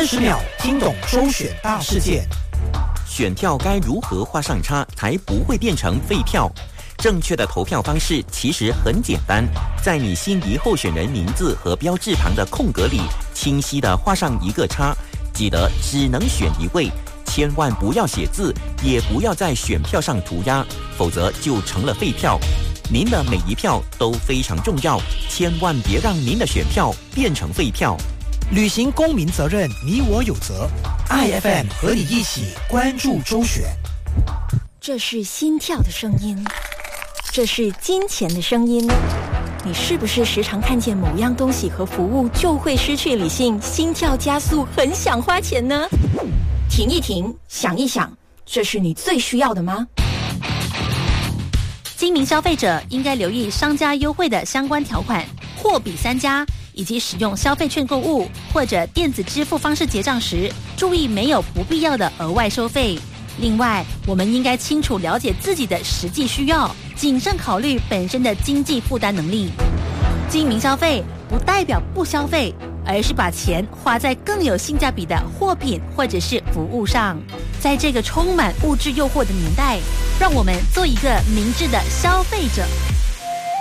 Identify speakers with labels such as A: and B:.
A: 30秒听懂周选大事件。
B: 选票该如何画上叉才不会变成废票？正确的投票方式其实很简单，在你心仪候选人名字和标志旁的空格里，清晰地画上一个叉。记得只能选一位，千万不要写字，也不要在选票上涂鸦，否则就成了废票。您的每一票都非常重要，千万别让您的选票变成废票。
A: 履行公民责任，你我有责。IFM 和你一起关注周选。
C: 这是心跳的声音，这是金钱的声音。你是不是时常看见某样东西和服务就会失去理性，心跳加速，很想花钱呢？停一停，想一想，这是你最需要的吗？
D: 精明消费者应该留意商家优惠的相关条款，货比三家，以及使用消费券购物或者电子支付方式结账时，注意没有不必要的额外收费。另外，我们应该清楚了解自己的实际需要，谨慎考虑本身的经济负担能力。精明消费不代表不消费，而是把钱花在更有性价比的货品或者是服务上。在这个充满物质诱惑的年代，让我们做一个明智的消费者。